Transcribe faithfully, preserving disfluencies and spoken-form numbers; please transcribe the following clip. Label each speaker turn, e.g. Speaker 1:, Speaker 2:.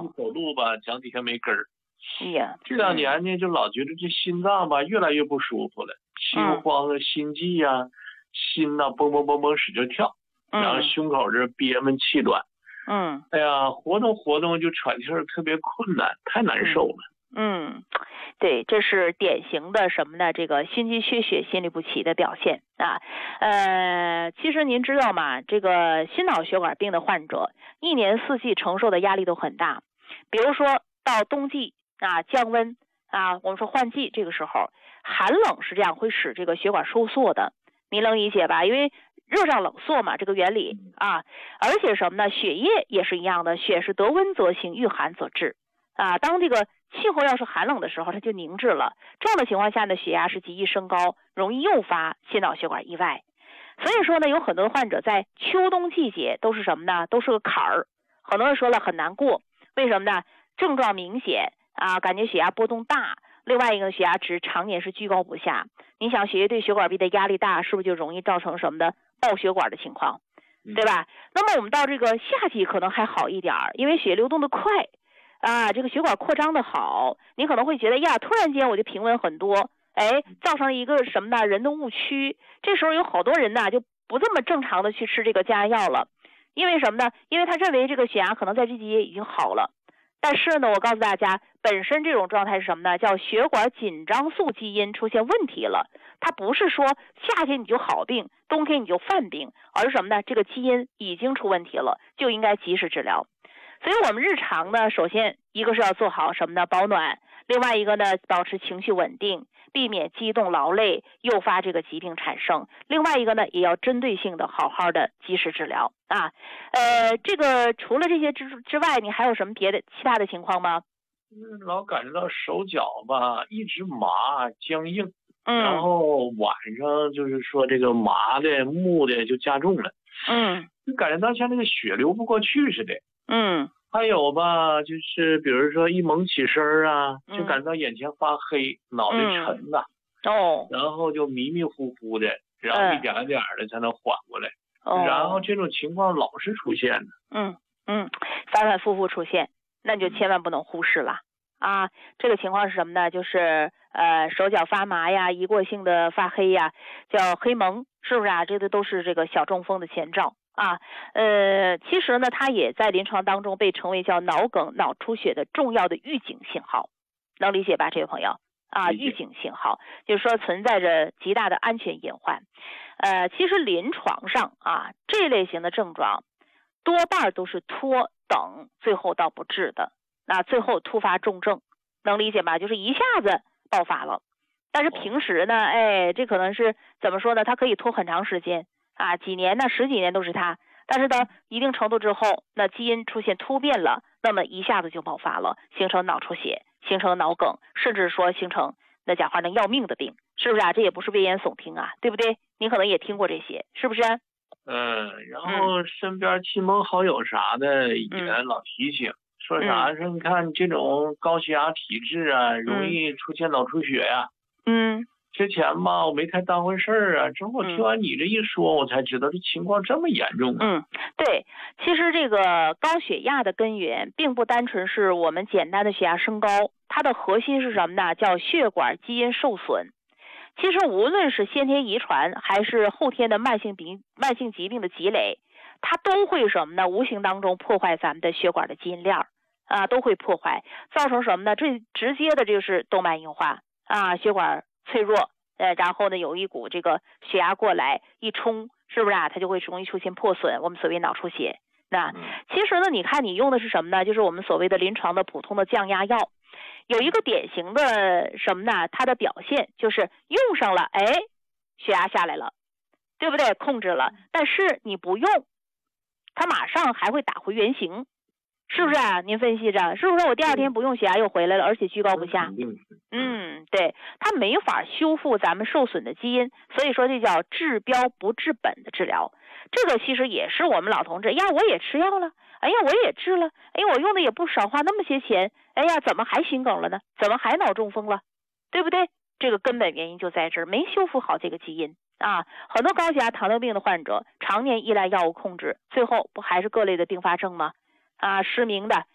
Speaker 1: 哦，走路吧，脚底下没根儿。
Speaker 2: 哎呀，
Speaker 1: 这两年呢，就老觉得这心脏吧越来越不舒服了，心慌啊、心悸呀、心呐嘣嘣嘣嘣使劲跳，然后胸口这憋闷气短。
Speaker 2: 嗯，
Speaker 1: 哎呀，活动活动就喘气儿特别困难，太难受了。
Speaker 2: 嗯，对，这是典型的什么呢？这个心肌缺血、心律不齐的表现啊。呃，其实您知道吗？这个心脑血管病的患者一年四季承受的压力都很大。比如说到冬季啊，降温啊，我们说换季这个时候，寒冷是这样会使这个血管收缩的，您能理解吧？因为热胀冷缩嘛，这个原理啊。而且什么呢？血液也是一样的，血是得温则行，遇寒则滞啊。当这个气候要是寒冷的时候，它就凝滞了。这样的情况下呢，血压是极易升高，容易诱发心脑血管意外。所以说呢，有很多患者在秋冬季节都是什么呢？都是个坎儿。很多人说了很难过，为什么呢？症状明显啊，感觉血压波动大。另外一个血压值常年是居高不下。你想，血液对血管壁的压力大，是不是就容易造成什么的爆血管的情况，对吧？那么我们到这个夏季可能还好一点，因为血流动的快。啊，这个血管扩张的好，你可能会觉得呀，突然间我就平稳很多，哎，造成了一个什么呢？人的误区。这时候有好多人呢就不这么正常的去吃这个降压药了，因为什么呢？因为他认为这个血压可能在这季节已经好了，但是呢，我告诉大家，本身这种状态是什么呢？叫血管紧张素基因出现问题了。它不是说夏天你就好病，冬天你就犯病，而是什么呢？这个基因已经出问题了，就应该及时治疗。所以我们日常呢，首先一个是要做好什么呢？保暖，另外一个呢，保持情绪稳定，避免激动劳累诱发这个疾病产生。另外一个呢，也要针对性的好好的及时治疗啊。呃，这个除了这些之之外，你还有什么别的其他的情况吗？
Speaker 1: 嗯，老感觉到手脚吧一直麻僵硬，
Speaker 2: 嗯，
Speaker 1: 然后晚上就是说这个麻的木的就加重了，
Speaker 2: 嗯，
Speaker 1: 就感觉到像那个血流不过去似的。
Speaker 2: 嗯，
Speaker 1: 还有吧，就是比如说一猛起身啊，就感觉到眼前发黑，嗯、脑袋沉呐、
Speaker 2: 嗯，哦，
Speaker 1: 然后就迷迷糊糊的，然后一点一点的才能缓过来，
Speaker 2: 哦，
Speaker 1: 然后这种情况老是出现的。
Speaker 2: 嗯嗯，反反复复出现，那你就千万不能忽视了。啊，这个情况是什么呢？就是呃手脚发麻呀，一过性的发黑呀，叫黑蒙，是不是啊？这个都是这个小中风的前兆啊。呃，其实呢，它也在临床当中被称为叫脑梗、脑出血的重要的预警信号，能理解吧，这位朋友？啊，预警信号就是说存在着极大的安全隐患。呃，其实临床上啊，这类型的症状多半都是拖等，最后到不治的。那最后突发重症，能理解吧？就是一下子爆发了，但是平时呢，哎，这可能是怎么说呢？它可以拖很长时间啊，几年呢，十几年都是它。但是到一定程度之后，那基因出现突变了，那么一下子就爆发了，形成脑出血，形成脑梗，甚至说形成那讲话能要命的病，是不是啊？这也不是危言耸听啊，对不对？您可能也听过这些，是不是？
Speaker 1: 嗯，然后身边亲朋好友啥的也老提醒。嗯说啥说你看这种高血压体质啊，容易出现脑出血呀、啊。
Speaker 2: 嗯，
Speaker 1: 之前吧我没太当回事儿啊，之后听完你这一说，我才知道这情况这么严重啊。
Speaker 2: 嗯，对，其实这个高血压的根源并不单纯是我们简单的血压升高，它的核心是什么呢？叫血管基因受损。其实无论是先天遗传还是后天的慢性病、慢性疾病的积累，它都会什么呢？无形当中破坏咱们的血管的基因链啊，都会破坏，造成什么呢？最直接的就是动脉硬化啊，血管脆弱，呃，然后呢有一股这个血压过来一冲，是不是啊？它就会容易出现破损，我们所谓脑出血。那其实呢，你看你用的是什么呢？就是我们所谓的临床的普通的降压药，有一个典型的什么呢？它的表现就是用上了，哎，血压下来了，对不对？控制了，但是你不用，它马上还会打回原形。是不是啊？您分析着，是不是我第二天不用血压又回来了，而且居高不下？嗯，对，它没法修复咱们受损的基因，所以说这叫治标不治本的治疗。这个其实也是我们老同志呀，我也吃药了，哎呀，我也治了，哎，我用的也不少，花那么些钱，哎呀，怎么还心梗了呢？怎么还脑中风了？对不对？这个根本原因就在这儿，没修复好这个基因啊。很多高血压、糖尿病的患者常年依赖药物控制，最后不还是各类的并发症吗？啊，失明的